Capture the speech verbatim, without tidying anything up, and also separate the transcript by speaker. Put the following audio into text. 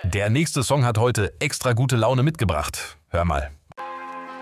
Speaker 1: Der nächste Song hat heute extra gute Laune mitgebracht. Hör mal.